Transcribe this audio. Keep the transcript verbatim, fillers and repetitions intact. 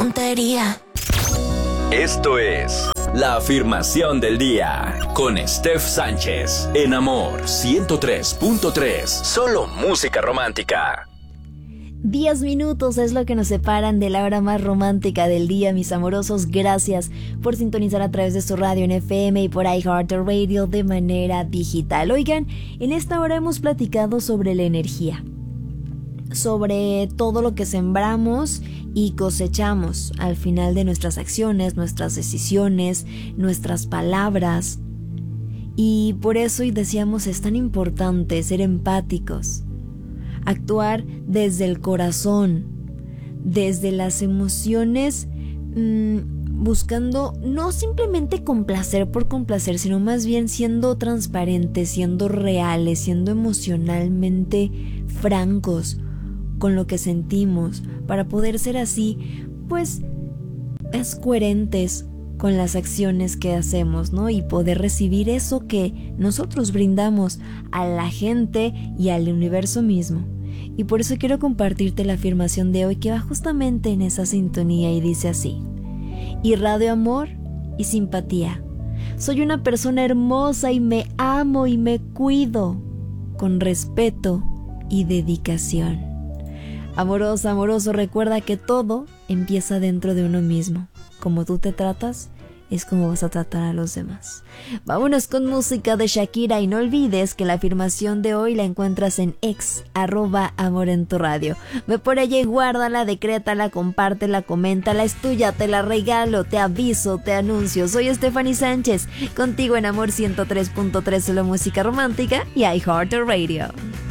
tontería. Esto es La Afirmación del Día con Steph Sánchez en Amor ciento tres punto tres. Solo música romántica. Diez minutos es lo que nos separan de la hora más romántica del día, mis amorosos. Gracias por sintonizar a través de su radio en F M y por iHeartRadio de manera digital. Oigan, en esta hora hemos platicado sobre la energía, sobre todo lo que sembramos y cosechamos al final de nuestras acciones, nuestras decisiones, nuestras palabras. Y por eso y decíamos, es tan importante ser empáticos, actuar desde el corazón, desde las emociones, mmm, buscando no simplemente complacer por complacer, sino más bien siendo transparentes, siendo reales, siendo emocionalmente francos con lo que sentimos, para poder ser así, pues, es coherentes con las acciones que hacemos, ¿no? Y poder recibir eso que nosotros brindamos a la gente y al universo mismo. Y por eso quiero compartirte la afirmación de hoy, que va justamente en esa sintonía y dice así: irradio amor y simpatía. Soy una persona hermosa y me amo y me cuido con respeto y dedicación. Amorosa, amoroso, recuerda que todo empieza dentro de uno mismo. Como tú te tratas, es como vas a tratar a los demás. Vámonos con música de Shakira y no olvides que la afirmación de hoy la encuentras en ex, arroba amor en tu radio. Ve por ella y guárdala, decrétala, compártela, coméntala, es tuya, te la regalo, te aviso, te anuncio. Soy Stephanie Sánchez, contigo en Amor ciento tres punto tres, solo música romántica y iHeartRadio.